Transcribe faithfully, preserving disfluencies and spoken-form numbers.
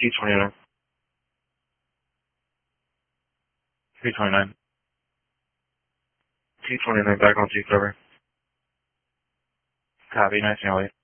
T twenty-nine. T twenty-nine. T twenty-nine back on T cover. Copy, nice and late.